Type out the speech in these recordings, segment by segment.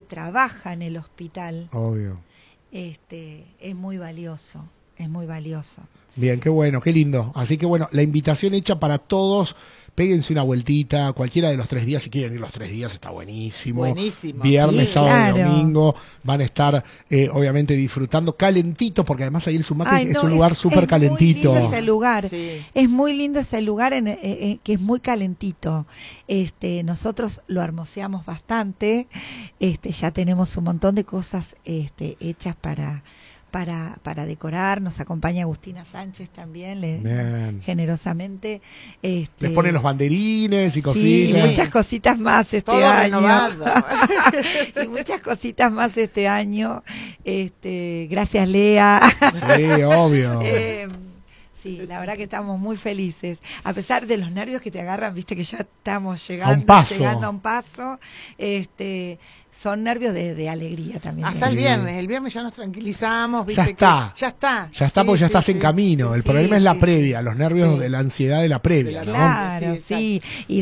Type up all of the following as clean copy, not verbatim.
trabaja en el hospital, Obvio. es muy valioso, es muy valioso. Bien, qué bueno, qué lindo. Así que bueno, la invitación hecha para todos. Péguense una vueltita, cualquiera de los 3 días, si quieren ir los 3 días, está buenísimo. Buenísimo. Viernes, Sí, sábado y claro. domingo van a estar obviamente disfrutando calentito, porque además ahí el Sumaque Ay, es no, un lugar súper calentito. Es muy lindo ese lugar. Sí. Es muy lindo ese lugar que es muy calentito. Nosotros lo hermoseamos bastante. Ya tenemos un montón de cosas hechas para decorar. Nos acompaña Agustina Sánchez también, Bien. generosamente. Les ponen los banderines y Sí, y cositas. muchas cositas más este Todo año. renovado. Y muchas cositas más este año. Gracias, Lea. Sí, obvio. Sí, la verdad que estamos muy felices. A pesar de los nervios que te agarran, viste que ya estamos llegando a un paso. Son nervios de alegría también. Hasta el viernes ya nos tranquilizamos, Ya viste está. que ya está. Ya está, Sí, porque ya sí, estás sí. en camino. El Sí, problema es la sí, previa, los nervios Sí. de la ansiedad de la previa, ¿no? Claro, Sí, sí, y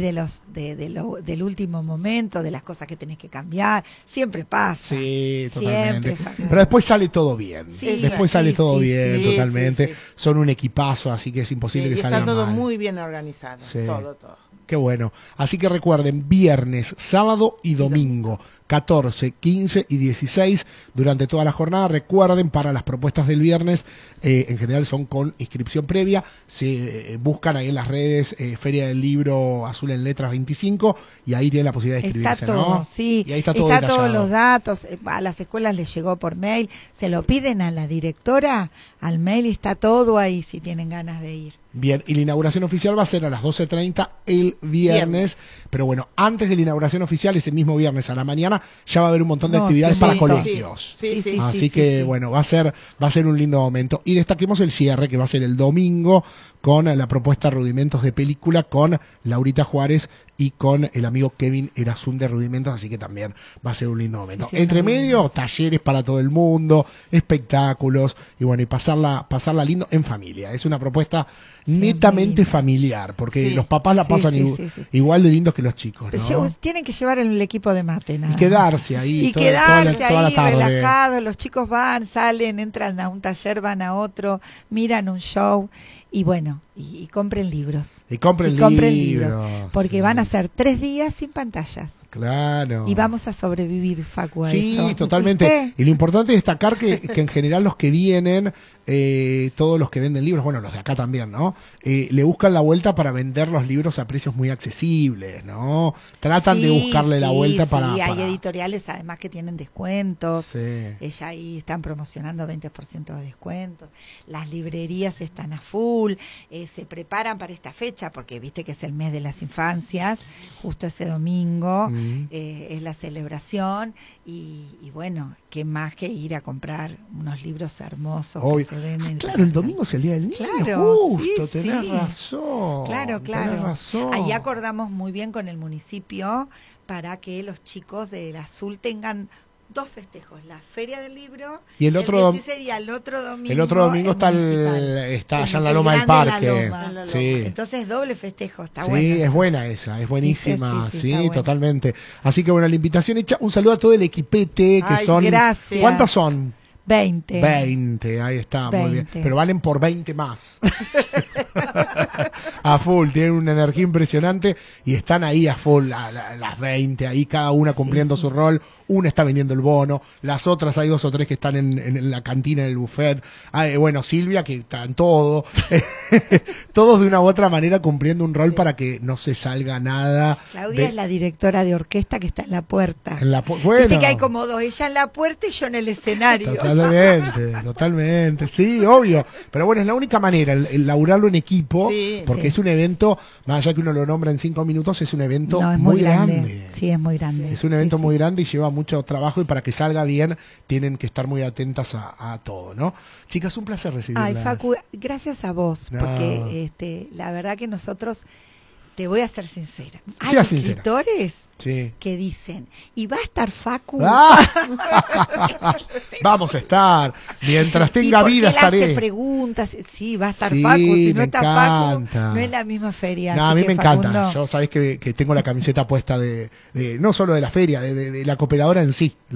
del último momento, de las cosas que tenés que cambiar, siempre pasa. Sí, Siempre totalmente. Pero después sale todo bien. Sí, Después sale sí, todo sí, bien, sí, totalmente. sí, sí. Son un equipazo, así que es imposible Sí, que y salgan está todo mal. muy bien organizado. Sí. Todo. Qué bueno. Así que recuerden, viernes, sábado y domingo, 14, 15 y 16, durante toda la jornada. Recuerden, para las propuestas del viernes, en general son con inscripción previa. Se buscan ahí en las redes Feria del Libro Azul en Letras 25 y ahí tienen la posibilidad de inscribirse, Está todo, ¿no? sí, Y ahí está todo todos detallado. los datos, a las escuelas les llegó por mail, se lo piden a la directora, al mail, y está todo ahí si tienen ganas de ir. Bien, y la inauguración oficial va a ser a las 12:30 el viernes. Pero bueno, antes de la inauguración oficial, ese mismo viernes a la mañana, ya va a haber un montón de No, actividades sí, para sí, colegios. Sí. Así que bueno, va a ser un lindo momento. Y destaquemos el cierre, que va a ser el domingo, con la propuesta Rudimentos de película, con Laurita Juárez y con el amigo Kevin Erazún de Rudimentos, así que también va a ser un lindo momento. Sí, Entre medio, sí. talleres para todo el mundo, espectáculos, y bueno, y pasarla lindo en familia. Es una propuesta netamente familiar, porque Sí. los papás la Sí, pasan sí. igual de lindos que los chicos, ¿no? Tienen que llevar el equipo de mate, nada Y más. quedarse ahí Y toda quedarse la ahí tarde. relajados, los chicos van, salen, entran a un taller, van a otro, miran un show y bueno, y compren libros. Y compren libros, porque sí. van a ser 3 días sin pantallas. Claro. Y vamos a sobrevivir, Facu, a Sí, eso. totalmente. ¿Viste? Y lo importante es destacar que en general los que vienen, todos los que venden libros, bueno, los de acá también, ¿no? Le buscan la vuelta para vender los libros a precios muy accesibles, ¿no? Tratan de buscarle la vuelta para... Sí, hay para- editoriales además que tienen descuentos. Sí. Ella ahí están promocionando 20% de descuentos. Las librerías están a full. Se preparan para esta fecha porque viste que es el mes de las infancias. Justo ese domingo es la celebración. Y bueno, qué más que ir a comprar unos libros hermosos Obvio. que se venden. Claro, el domingo es el Día del Niño, Claro, justo, sí, tenés sí. razón. Claro. Tenés razón. Ahí acordamos muy bien con el municipio para que los chicos del Azul tengan 2 festejos, la Feria del Libro Y el otro 16 y el otro domingo. El otro domingo está municipal. está allá en El la Loma del grande de la Parque. Loma. En la Sí. Entonces doble festejo, está Sí, bueno. es eso. buena esa, es buenísima, Sí, sí, está buena. totalmente. Así que bueno, la invitación hecha, un saludo a todo el equipete, que Ay, son... gracias. ¿Cuántas son? 20. 20, ahí está, muy bien. 20. Pero valen por 20 más. A full, tienen una energía impresionante y están ahí a full, las 20, ahí cada una cumpliendo su rol. Una está vendiendo el bono, las otras hay 2 o 3 que están en la cantina, en el buffet. Bueno, Silvia, que está en todo. Todos de una u otra manera cumpliendo un rol para que no se salga nada. Claudia es la directora de orquesta que está en la puerta. Bueno. Viste que hay como 2, ella en la puerta y yo en el escenario. Totalmente, sí, obvio. Pero bueno, es la única manera, el laburarlo en equipo, Sí, porque sí. es un evento, más allá que uno lo nombra en 5 minutos, es un evento No, es muy muy grande. grande. Sí, es muy grande. Es un evento Sí, muy sí. grande y lleva mucho trabajo y para que salga bien tienen que estar muy atentas a todo, ¿no? Chicas, un placer recibirlas. Ay, Facu, gracias a vos, No. porque la verdad que nosotros, te voy a ser sincera, hay Sea sincera. escritores Sí. que dicen, ¿y va a estar Facu? ¡Ah! Vamos a estar. Mientras Sí, tenga porque vida él hace estaré. preguntas, sí, va a estar Sí, Facu, si no me está encanta. Facu, no es la misma feria. No, así a mí que, me encanta. Facundo, Yo sabés que tengo la camiseta puesta de no solo de la feria, de la cooperadora en sí.